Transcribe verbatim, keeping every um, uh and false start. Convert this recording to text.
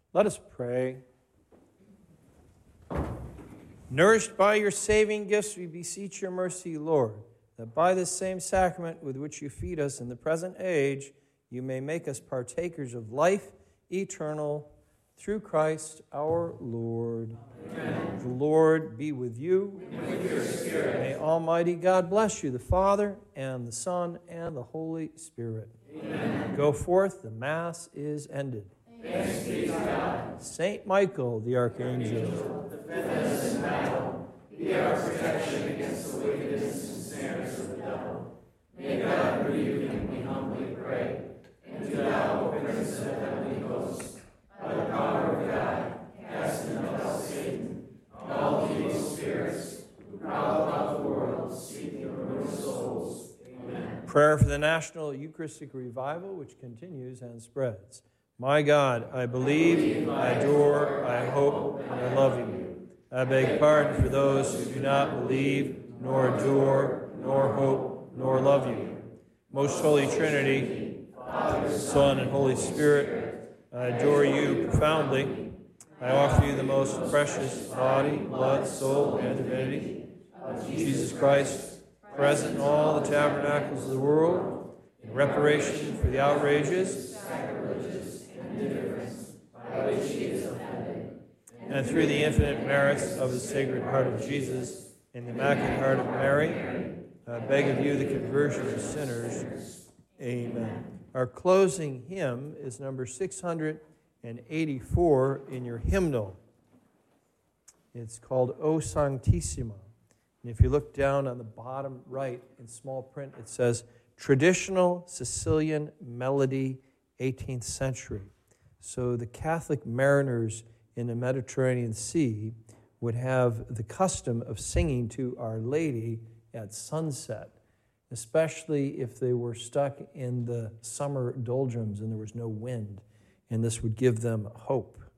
Let us pray. Nourished by your saving gifts, we beseech your mercy, Lord, that by this same sacrament with which you feed us in the present age, you may make us partakers of life eternal through Christ our Lord. Amen. The Lord be with you. And with your spirit. May Almighty God bless you, the Father, and the Son, and the Holy Spirit. Amen. Go forth, the Mass is ended. Thanks be to God. Saint Michael, the Archangel, defend us in battle. Be our protection against the wickedness and snares of the devil. May God rebuke him, we humbly pray. And do thou, O Prince of heavenly hosts, by the power of God, cast into hell Satan, and all the evil spirits who prowl about the world, seeking the ruin of souls. Amen. Prayer for the National Eucharistic Revival, which continues and spreads. My God, I believe, I adore, I hope, and I love you. I beg pardon for those who do not believe, nor adore, nor hope, nor love you. Most Holy Trinity, Father, Son, and Holy Spirit, I adore you profoundly. I offer you the most precious body, blood, soul, and divinity of Jesus Christ, present in all the tabernacles of the world, in reparation for the outrages, and through the infinite merits of the Sacred Heart of Jesus and the Immaculate Heart of Mary, I beg of you the conversion of sinners. Amen. Our closing hymn is number six hundred eighty-four in your hymnal. It's called O Sanctissima. And if you look down on the bottom right in small print, it says, Traditional Sicilian Melody, eighteenth century. So the Catholic mariners in the Mediterranean Sea would have the custom of singing to Our Lady at sunset, especially if they were stuck in the summer doldrums and there was no wind, and this would give them hope.